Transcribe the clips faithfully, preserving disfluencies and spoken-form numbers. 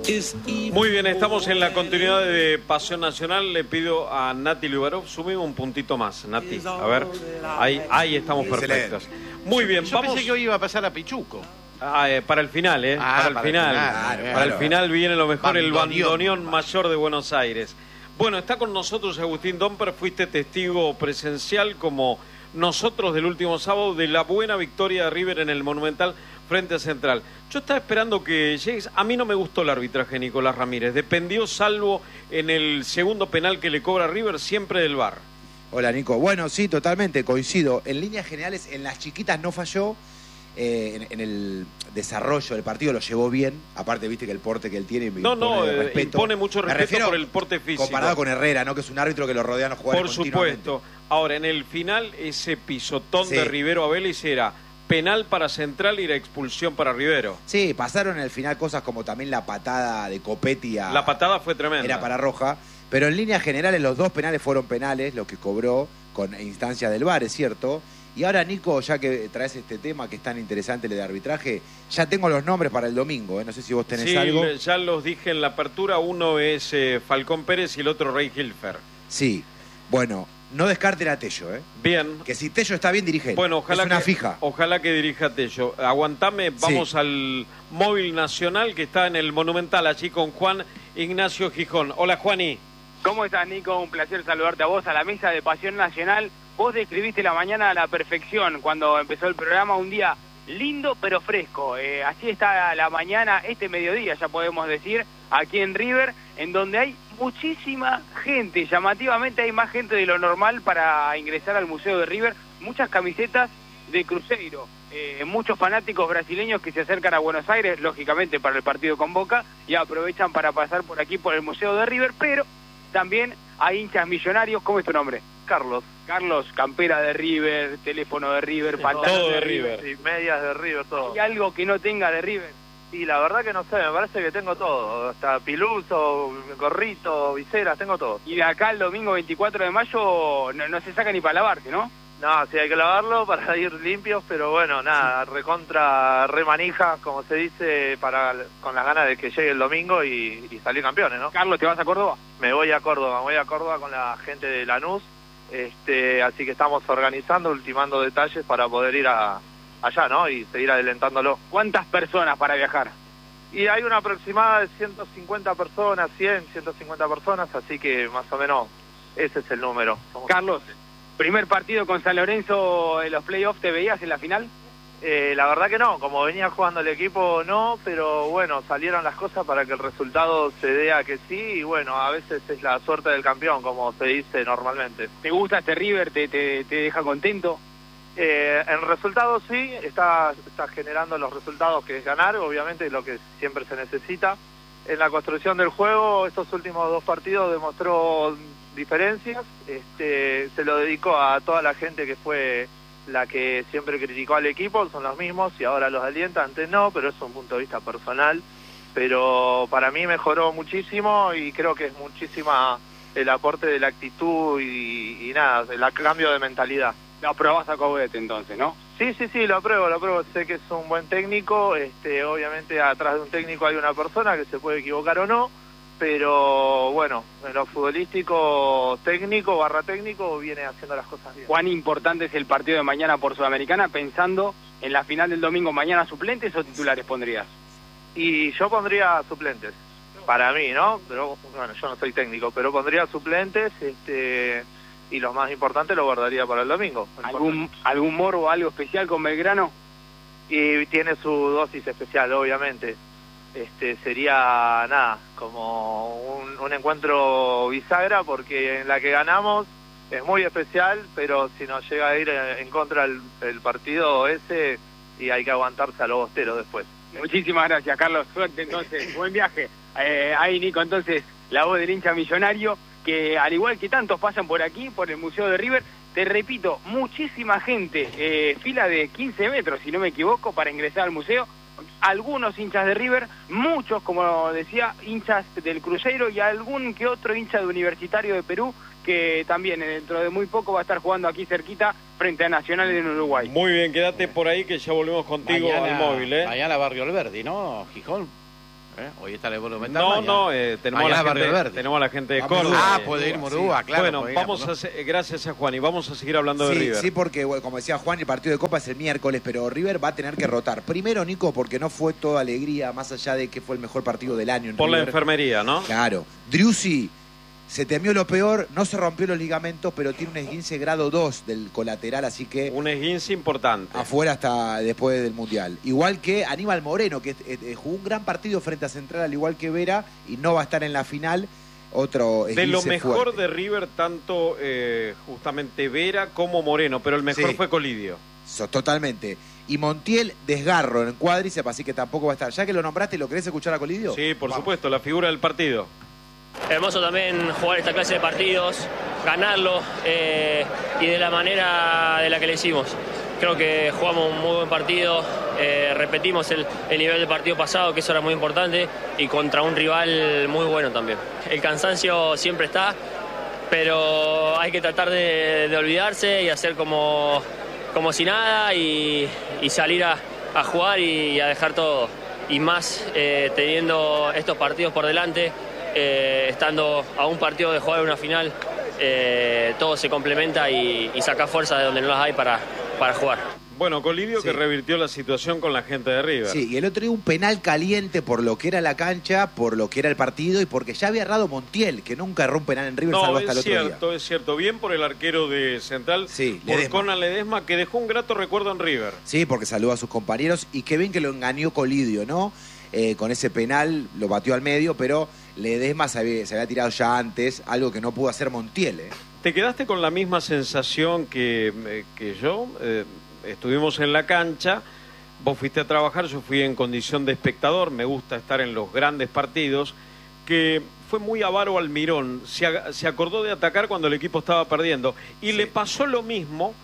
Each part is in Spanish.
Muy bien, estamos en la continuidad de Pasión Nacional. Le pido a Nati Lugarov, subimos un puntito más, Nati. A ver, ahí, ahí estamos perfectos. Muy bien, yo vamos. pensé que hoy iba a pasar a Pichuco. Ah, eh, para el final, ¿eh? Ah, para el para final. el final, Para claro, el claro. final viene lo mejor, Bandoneón. el bandoneón mayor de Buenos Aires. Bueno, está con nosotros Agustín Domper, fuiste testigo presencial como nosotros del último sábado de la buena victoria de River en el Monumental frente a Central. Yo estaba esperando que llegues. A mí no me gustó el arbitraje de Nicolás Ramírez. Dependió, salvo en el segundo penal que le cobra River, siempre del V A R. Hola, Nico. Bueno, sí, totalmente, coincido. En líneas generales, en las chiquitas no falló. Eh, en, en el desarrollo del partido lo llevó bien. Aparte, viste que el porte que él tiene no, no, eh, respeto. impone mucho Me respeto refiero, por el porte físico. Comparado con Herrera, ¿no? Que es un árbitro que lo rodea a los jugadores Por continuamente. supuesto. Ahora, en el final, ese pisotón Sí. de Rivero a Vélez era penal para Central y la expulsión para Rivero. Sí, pasaron en el final cosas como también la patada de Copetti a... La patada fue tremenda. Era para Roja. Pero en líneas generales los dos penales fueron penales, lo que cobró con instancia del V A R, es cierto. Y ahora, Nico, ya que traes este tema que es tan interesante, el de arbitraje, ya tengo los nombres para el domingo, ¿eh? No sé si vos tenés sí, algo. Ya los dije en la apertura, uno es eh, Falcón Pérez y el otro Rey Hilfer. Sí, bueno, no descarten a Tello, ¿eh? Bien. Que si Tello está bien, dirige. Bueno, ojalá es una que, fija. Ojalá que dirija Tello. Aguantame, vamos Sí. al móvil nacional que está en el Monumental, allí con Juan Ignacio Gijón. Hola, Juani. ¿Cómo estás, Nico? Un placer saludarte a vos, a la mesa de Pasión Nacional. Vos describiste la mañana a la perfección cuando empezó el programa, un día lindo pero fresco. Eh, así está la mañana, este mediodía ya podemos decir, aquí en River, en donde hay muchísima gente. Llamativamente hay más gente de lo normal para ingresar al Museo de River. Muchas camisetas de Cruzeiro. Eh, muchos fanáticos brasileños que se acercan a Buenos Aires, lógicamente para el partido con Boca, y aprovechan para pasar por aquí por el Museo de River, pero también hay hinchas millonarios. ¿Cómo es tu nombre? Carlos. Carlos, campera de River, teléfono de River, pantalón todo de de River. River. Sí, medias de River, todo. ¿Hay algo que no tenga de River? Y la verdad que no sé, me parece que tengo todo. Hasta piluso, gorrito, viseras, tengo todo. Y de acá el domingo veinticuatro de mayo no, no se saca ni para lavarse, ¿no? No, sí hay que lavarlo para ir limpios, pero bueno, nada, recontra, remanija, como se dice, para con las ganas de que llegue el domingo y, y salir campeones, ¿no? Carlos, ¿te vas a Córdoba? Me voy a Córdoba, me voy a Córdoba con la gente de Lanús, este, así que estamos organizando, ultimando detalles para poder ir a, allá, ¿no? Y seguir adelantándolo. ¿Cuántas personas para viajar? Y hay una aproximada de ciento cincuenta personas, cien, ciento cincuenta personas, así que más o menos ese es el número. Somos... Carlos, primer partido con San Lorenzo en los playoffs, ¿te veías en la final? Eh, la verdad que no, como venía jugando el equipo no, pero bueno, salieron las cosas para que el resultado se dé a que sí, y bueno, a veces es la suerte del campeón, como se dice normalmente. ¿Te gusta este River? ¿Te, te, te deja contento? Eh, en resultados sí, está, está generando los resultados que es ganar, obviamente lo que siempre se necesita. En la construcción del juego, estos últimos dos partidos demostró diferencias, este, se lo dedico a toda la gente que fue la que siempre criticó al equipo, son los mismos y ahora los alienta, antes no, pero es un punto de vista personal, pero para mí mejoró muchísimo y creo que es muchísima el aporte de la actitud y, y nada, el cambio de mentalidad. Lo aprobás a Coudet entonces, ¿no? Sí, sí, sí, lo apruebo, lo apruebo, sé que es un buen técnico, este, obviamente atrás de un técnico hay una persona que se puede equivocar o no, pero bueno, en lo futbolístico, técnico, barra técnico, viene haciendo las cosas bien. ¿Cuán importante es el partido de mañana por Sudamericana pensando en la final del domingo? ¿Mañana suplentes o titulares pondrías? Y yo pondría suplentes, para mí, ¿no? Pero bueno, yo no soy técnico, pero pondría suplentes, este, y lo más importante lo guardaría para el domingo. ¿Algún, algún morbo, algo especial con Belgrano? Y tiene su dosis especial, obviamente. Este sería nada, como un, un encuentro bisagra, porque en la que ganamos es muy especial, pero si nos llega a ir en contra el, el partido ese, y hay que aguantarse a los bosteros después. Muchísimas gracias, Carlos. Suerte entonces, buen viaje. Eh, ahí, Nico, entonces, la voz del hincha millonario, que al igual que tantos pasan por aquí, por el Museo de River, te repito, muchísima gente, eh, fila de quince metros, si no me equivoco, para ingresar al museo. Algunos hinchas de River, muchos, como decía, hinchas del Cruzeiro y algún que otro hincha de Universitario de Perú, que también dentro de muy poco va a estar jugando aquí cerquita frente a Nacional en Uruguay. Muy bien, quédate por ahí que ya volvemos contigo mañana, al móvil, ¿eh? Mañana Barrio Alberdi, ¿no, Gijón? ¿Eh? Hoy está el Monumental. No, mañana. no, eh, tenemos, Mañana a la gente, Verde. tenemos a la gente de Ah, Córdoba. Ah, Eh, puede ir Murúa, Murúa, sí. claro. bueno, puede ir a vamos a, Murúa. hacer- gracias a Juan y vamos a seguir hablando de Sí, River. sí, porque bueno, como decía Juan, el partido de Copa es el miércoles, pero River va a tener que rotar. Primero, Nico, porque no fue toda alegría, más allá de que fue el mejor partido del año en Por la River. enfermería, ¿no? Claro. Driussi se temió lo peor, no se rompió los ligamentos, pero tiene un esguince grado dos del colateral, así que Un esguince importante. afuera hasta después del Mundial. Igual que Aníbal Moreno, que eh, eh, jugó un gran partido frente a Central, al igual que Vera, y no va a estar en la final. Otro De lo esguince mejor fuerte. de River, tanto eh, justamente Vera como Moreno, pero el mejor Sí. fue Colidio. So- totalmente. Y Montiel, desgarro en cuádriceps, así que tampoco va a estar. Ya que lo nombraste, ¿lo querés escuchar a Colidio? Sí, por Vamos. supuesto, la figura del partido. Hermoso también jugar esta clase de partidos, ganarlo eh, y de la manera de la que le hicimos. Creo que jugamos un muy buen partido, eh, repetimos el, el nivel del partido pasado, que eso era muy importante, y contra un rival muy bueno también. El cansancio siempre está, pero hay que tratar de, de olvidarse y hacer como, como si nada y, y salir a, a jugar y a dejar todo. Y más eh, teniendo estos partidos por delante. Eh, estando a un partido de jugar una final, eh, todo se complementa y, y saca fuerza de donde no las hay para, para jugar. Bueno, Colidio Sí. que revirtió la situación con la gente de River. Sí, y el otro día un penal caliente por lo que era la cancha, por lo que era el partido y porque ya había errado Montiel, que nunca erró un penal en River salvo No, hasta el es otro cierto, día. es cierto. Bien por el arquero de Central, Sí, por Ledesma. Conan Ledesma, que dejó un grato recuerdo en River. Sí, porque saludó a sus compañeros y qué bien que lo engañó Colidio, ¿no? Eh, con ese penal lo batió al medio, pero Ledesma se había, se había tirado ya antes, algo que no pudo hacer Montiel, ¿eh? ¿Te quedaste con la misma sensación que, eh, que yo? Eh, estuvimos en la cancha, vos fuiste a trabajar, yo fui en condición de espectador, me gusta estar en los grandes partidos, que fue muy avaro Almirón, se, ag- se acordó de atacar cuando el equipo estaba perdiendo, y Sí. le pasó lo mismo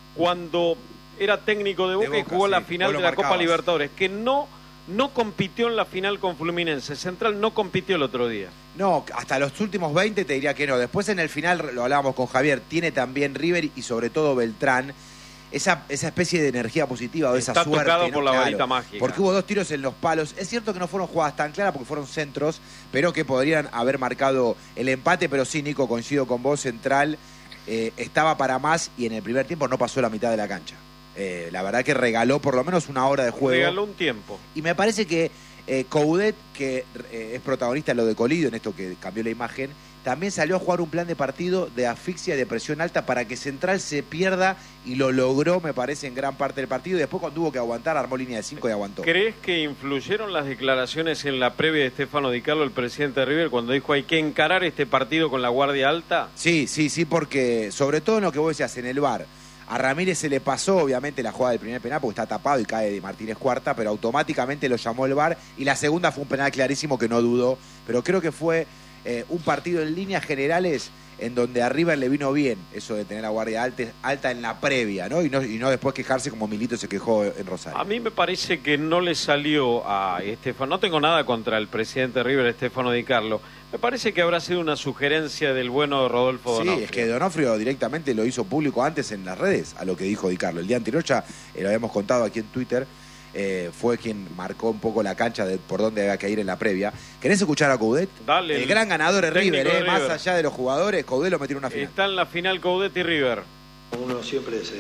cuando era técnico de Boca, De y Boca, jugó sí, la vos final lo de la Copa marcabas. Libertadores, que no, no compitió en la final con Fluminense, Central no compitió el otro día. No, hasta los últimos veinte te diría que no. Después en el final, lo hablábamos con Javier, tiene también River y sobre todo Beltrán esa, esa especie de energía positiva o de esa Está suerte. tocado ¿no? por la Claro, varita mágica. Porque hubo dos tiros en los palos. Es cierto que no fueron jugadas tan claras porque fueron centros, pero que podrían haber marcado el empate. Pero sí, Nico, coincido con vos, Central eh, estaba para más y en el primer tiempo no pasó la mitad de la cancha. Eh, la verdad que regaló por lo menos una hora de juego. Regaló un tiempo. Y me parece que eh, Coudet, que eh, es protagonista en lo de Colidio, en esto que cambió la imagen, también salió a jugar un plan de partido de asfixia y de presión alta para que Central se pierda y lo logró, me parece, en gran parte del partido. Y después cuando tuvo que aguantar, armó línea de cinco y aguantó. ¿Crees que influyeron las declaraciones en la previa de Stefano Di Carlo, el presidente de River, cuando dijo hay que encarar este partido con la guardia alta? Sí, sí, sí, porque sobre todo en lo que vos decías, en el V A R, a Ramírez se le pasó obviamente la jugada del primer penal porque está tapado y cae de Martínez Cuarta, pero automáticamente lo llamó el V A R y la segunda fue un penal clarísimo que no dudó, pero creo que fue eh, un partido en líneas generales en donde a River le vino bien eso de tener la guardia alta, alta en la previa, ¿no? Y, ¿no? y no después quejarse como Milito se quejó en Rosario. A mí me parece que no le salió a Stefano, no tengo nada contra el presidente de River, Stefano Di Carlo, me parece que habrá sido una sugerencia del bueno Rodolfo Sí, Donofrio. es que Donofrio directamente lo hizo público antes en las redes, a lo que dijo Di Carlo. El día anterior ya eh, lo habíamos contado aquí en Twitter, eh, fue quien marcó un poco la cancha de por dónde había que ir en la previa. ¿Querés escuchar a Coudet? Dale, El el gran ganador de técnico River, de eh, más River. allá de los jugadores, Coudet lo metió en una final. Está en la final Coudet y River. Uno siempre se,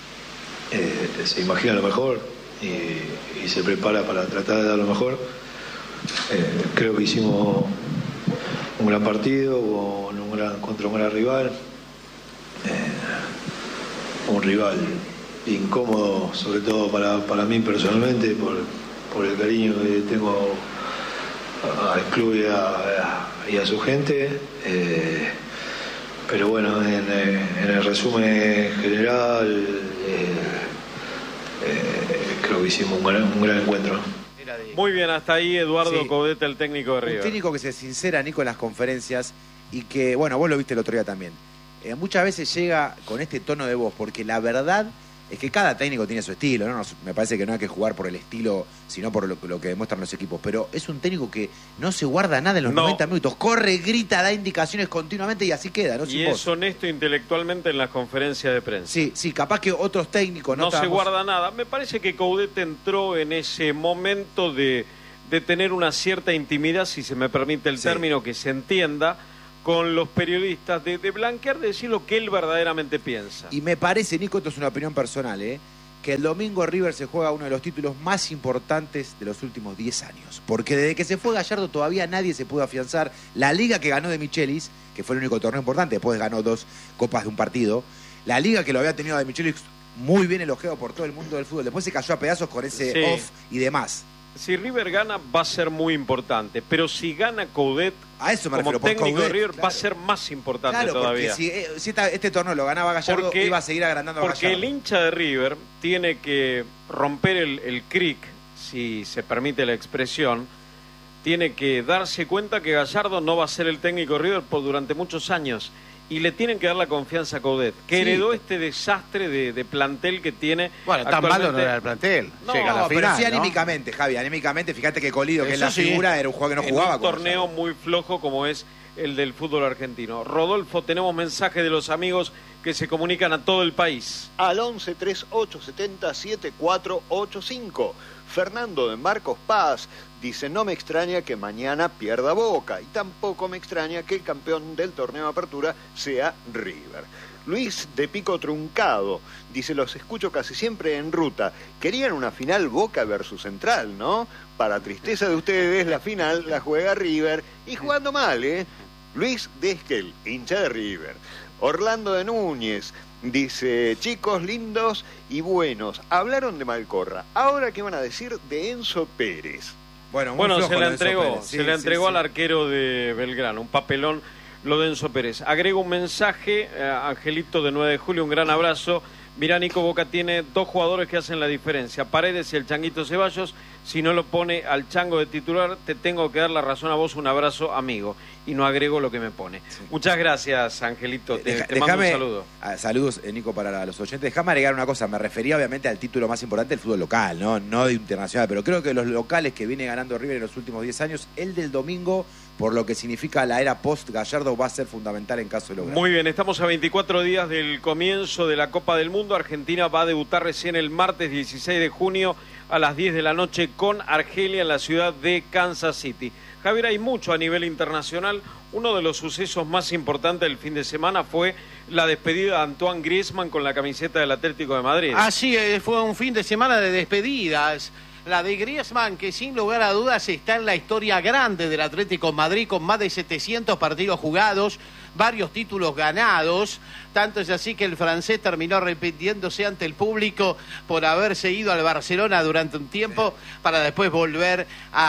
eh, se imagina lo mejor y, y se prepara para tratar de dar lo mejor. Eh, creo que hicimos un gran partido con un gran, contra un gran rival. Eh, un rival incómodo, sobre todo para, para mí personalmente, por, por el cariño que tengo al club y a, y a su gente. Eh, pero bueno, en, en el resumen general, eh, eh, creo que hicimos un gran, un gran encuentro. Era de- Muy bien, hasta ahí Eduardo Sí. Coudet, el técnico de Un River. técnico que se sincera, Nico, en las conferencias y que, bueno, vos lo viste el otro día también. Eh, muchas veces llega con este tono de voz, porque la verdad es que cada técnico tiene su estilo, ¿no? Nos- me parece que no hay que jugar por el estilo, sino por lo, lo que demuestran los equipos. Pero es un técnico que no se guarda nada en los No. noventa minutos. Corre, grita, da indicaciones continuamente y así queda, ¿no? Y Sin es voz. honesto intelectualmente en las conferencias de prensa. Sí, sí, capaz que otros técnicos no, no se estábamos- guarda nada. Me parece que Coudet entró en ese momento de, de tener una cierta intimidad, si se me permite el sí. término, que se entienda, con los periodistas, de, de blanquear, de decir lo que él verdaderamente piensa. Y me parece, Nico, esto es una opinión personal, ¿eh? que el domingo River se juega uno de los títulos más importantes de los últimos diez años. Porque desde que se fue Gallardo todavía nadie se pudo afianzar. La liga que ganó de Michelis, que fue el único torneo importante, después ganó dos copas de un partido. La liga que lo había tenido de Michelis muy bien elogiado por todo el mundo del fútbol. Después se cayó a pedazos con ese sí. off y demás. Si River gana va a ser muy importante, pero si gana Coudet a eso me como refiero, técnico Coudet, River claro. va a ser más importante claro, todavía. Si, eh, si esta, este torneo lo ganaba Gallardo, porque, iba a seguir agrandando a Porque Gallardo. el hincha de River tiene que romper el, el cric, si se permite la expresión, tiene que darse cuenta que Gallardo no va a ser el técnico de River por durante muchos años. Y le tienen que dar la confianza a Coudet, que sí. heredó este desastre de, de plantel que tiene. Bueno, tan malo no era el plantel. No, Llega a la pero final, sí ¿no? anímicamente, Javi, anímicamente. Fíjate que Colidio, que Eso es la sí. figura, era un jugador que no jugaba. En un torneo muy flojo como es el del fútbol argentino. Rodolfo, tenemos mensajes de los amigos que se comunican a todo el país. Al once treinta y ocho setenta setenta y cuatro ochenta y cinco. Fernando de Marcos Paz dice: no me extraña que mañana pierda Boca y tampoco me extraña que el campeón del torneo de apertura sea River. Luis de Pico Truncado dice: los escucho casi siempre en ruta. Querían una final Boca versus Central, ¿no? Para tristeza de ustedes, la final la juega River y jugando mal, ¿eh? Luis de Esquel, hincha de River. Orlando de Núñez dice: chicos lindos y buenos, hablaron de Malcorra. Ahora, ¿qué van a decir de Enzo Pérez? Bueno, bueno se la entregó, sí, se le entregó sí, al sí. arquero de Belgrano, un papelón lo de Enzo Pérez. Agrego un mensaje, eh, Angelito de nueve de julio, un gran abrazo. Mirá, Nico, Boca tiene dos jugadores que hacen la diferencia, Paredes y el Changuito Ceballos. Si no lo pone al Chango de titular, te tengo que dar la razón a vos, un abrazo, amigo. Y no agrego lo que me pone. Sí. Muchas gracias, Angelito, te, Deja, te mando déjame, un saludo. A, saludos, eh, Nico, para los oyentes. Déjame agregar una cosa, me refería obviamente al título más importante del fútbol local, no, no de internacional, pero creo que los locales que viene ganando River en los últimos diez años, el del domingo, por lo que significa la era post-Gallardo, va a ser fundamental en caso de lograr. Muy bien, estamos a veinticuatro días del comienzo de la Copa del Mundo. Argentina va a debutar recién el martes dieciséis de junio a las diez de la noche con Argelia en la ciudad de Kansas City. Javier, hay mucho a nivel internacional. Uno de los sucesos más importantes del fin de semana fue la despedida de Antoine Griezmann con la camiseta del Atlético de Madrid. Así es, fue un fin de semana de despedidas. La de Griezmann, que sin lugar a dudas está en la historia grande del Atlético de Madrid, con más de setecientos partidos jugados, varios títulos ganados. Tanto es así que el francés terminó arrepintiéndose ante el público por haberse ido al Barcelona durante un tiempo para después volver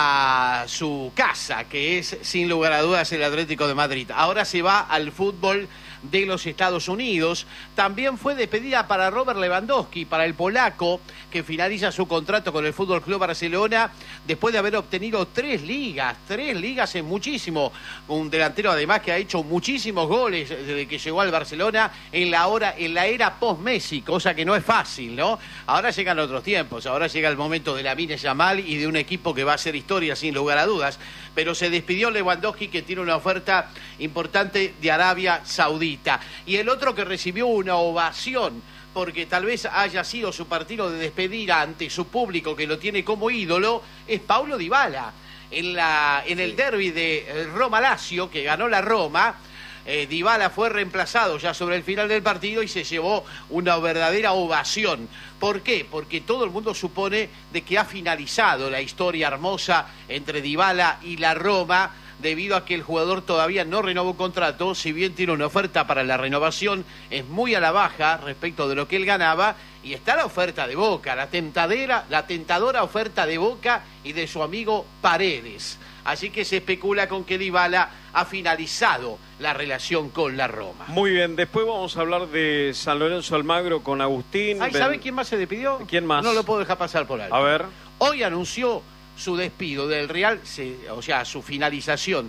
a su casa, que es sin lugar a dudas el Atlético de Madrid. Ahora se va al fútbol de los Estados Unidos. También fue despedida para Robert Lewandowski, para el polaco, que finaliza su contrato con el Fútbol Club Barcelona después de haber obtenido tres ligas, tres ligas es muchísimo. Un delantero además que ha hecho muchísimos goles desde que llegó al Barcelona en la hora, en la era post-Messi, cosa que no es fácil, ¿no? Ahora llegan otros tiempos, ahora llega el momento de Lamine Yamal y de un equipo que va a hacer historia sin lugar a dudas, pero se despidió Lewandowski, que tiene una oferta importante de Arabia Saudita. Y el otro que recibió una ovación, porque tal vez haya sido su partido de despedida ante su público que lo tiene como ídolo, es Paulo Dybala. En, la, en el derbi de Roma-Lazio, que ganó la Roma, eh, Dybala fue reemplazado ya sobre el final del partido y se llevó una verdadera ovación. ¿Por qué? Porque todo el mundo supone de que ha finalizado la historia hermosa entre Dybala y la Roma, debido a que el jugador todavía no renovó contrato. Si bien tiene una oferta para la renovación, es muy a la baja respecto de lo que él ganaba, y está la oferta de Boca, la tentadera, la tentadora oferta de Boca y de su amigo Paredes. Así que se especula con que Dybala ha finalizado la relación con la Roma. Muy bien, después vamos a hablar de San Lorenzo Almagro con Agustín. ¿Ay, ¿sabe quién más se despidió? ¿Quién más? No lo puedo dejar pasar por alto. A ver. Hoy anunció su despido del Real, se, o sea, su finalización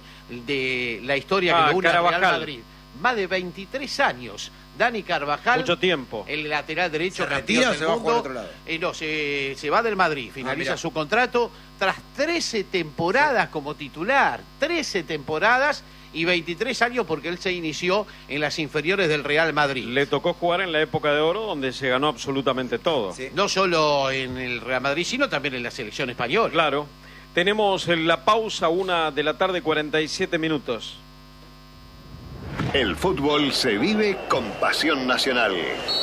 de la historia ah, que lo une al Real Carvajal. Madrid. Más de veintitrés años. Dani Carvajal. Mucho tiempo. El lateral derecho. ¿Se retira o se va a jugar a otro lado? Eh, no, se, se va del Madrid. Finaliza ah, su contrato tras trece temporadas sí. como titular. trece temporadas y veintitrés años, porque él se inició en las inferiores del Real Madrid. Le tocó jugar en la época de oro, donde se ganó absolutamente todo. Sí. No solo en el Real Madrid, sino también en la selección española. Claro. Tenemos la pausa, una de la tarde, cuarenta y siete minutos. El fútbol se vive con pasión nacional.